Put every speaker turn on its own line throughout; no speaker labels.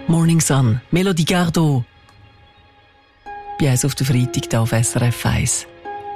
Morning Sun, Melody Gardot. Bei uns auf der Freitag hier auf SRF 1.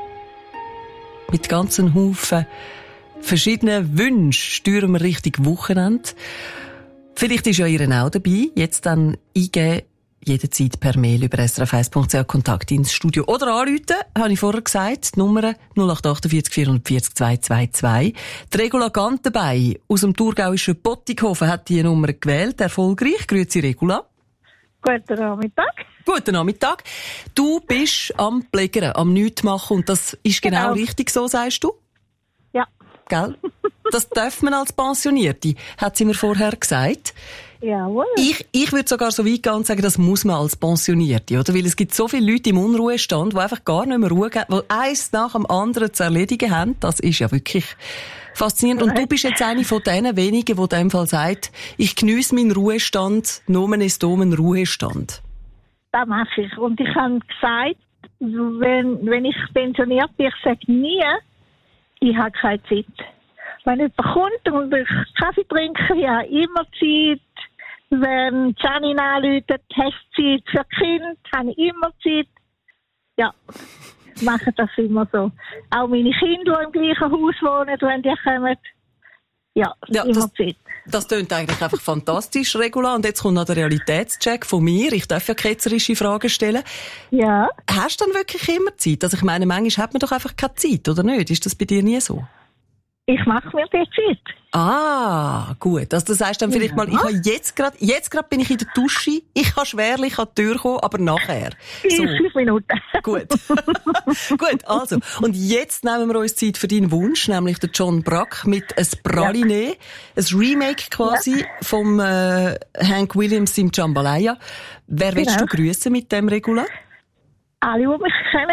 Mit ganzen Haufen verschiedenen Wünschen steuern wir Richtung Wochenende. Vielleicht ist ja ihr auch dabei. Jetzt dann eingeben, jederzeit per Mail über srf1.ch Kontakt ins Studio. Oder anrufen, habe ich vorher gesagt, die Nummer 0848 440 222. Die Regula Gantenbein aus dem thurgauischen Pottighofen hat die Nummer gewählt, erfolgreich. Grüezi Regula.
Guten Nachmittag.
Guten Nachmittag. Du bist am Pflegern, am Nichtmachen und das ist genau richtig so, sagst du?
Ja.
Gell? Das darf man als Pensionierte, hat sie mir vorher gesagt.
Jawohl.
Ich würde sogar so weit gehen und sagen, das muss man als Pensionierte, oder? Weil es gibt so viele Leute im Unruhestand, die einfach gar nicht mehr Ruhe haben, die eins nach dem anderen zu erledigen haben. Das ist ja wirklich faszinierend. Und du bist jetzt eine von denen wenigen, die in dem Fall sagt, ich geniesse meinen Ruhestand, Nomen ist Domen Ruhestand.
Das mache ich. Und ich habe gesagt, wenn ich pensioniert bin, ich sage nie, ich habe keine Zeit. Wenn jemand kommt und ich Kaffee trinke, ich habe immer Zeit. Wenn Janine anruft, hast du Zeit für Kind, habe ich immer Zeit. Ja, ich mache das immer so. Auch meine Kinder, die im gleichen Haus wohnen, wenn die kommen, ja immer Zeit.
Das klingt eigentlich einfach fantastisch, Regula. Und jetzt kommt noch der Realitätscheck von mir. Ich darf ja ketzerische Fragen stellen.
Ja.
Hast du dann wirklich immer Zeit? Also ich meine, manchmal hat man doch einfach keine Zeit, oder nicht? Ist das bei dir nie so?
Ich mache mir die Zeit.
Ah, gut. Also das heisst dann vielleicht mal, ich habe jetzt gerade bin ich in der Dusche, ich kann schwerlich an die Tür kommen, aber nachher.
So. 5 Minuten.
Gut. Gut, also. Und jetzt nehmen wir uns Zeit für deinen Wunsch, nämlich der John Brack mit «Es Praline», ein Remake quasi vom Hank Williams im Jambalaya. Wer willst du grüßen mit dem, Regula?
Alle, die mich kennen.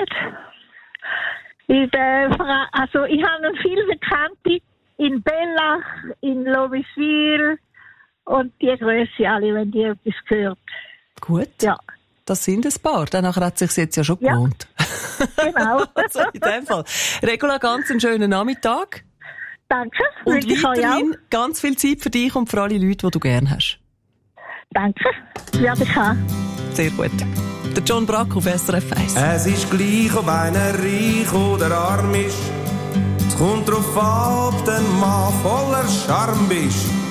Ich habe viele Bekannte in Bellach, in Loviswil und die grüße alle, wenn die etwas gehört.
Gut.
Ja.
Das sind ein paar. Danach hat es sich jetzt ja schon gelohnt.
Genau.
Also in dem Fall. Regula, ganz einen schönen Nachmittag.
Danke.
Und weiterhin ganz viel Zeit für dich und für alle Leute, die du gerne hast.
Danke. Werde ich haben.
Sehr gut. Der John Brack auf SRF 1.
Es ist gleich, ob einer reich oder arm ist. Es kommt drauf an, ob du ein Mann voller Charme bist.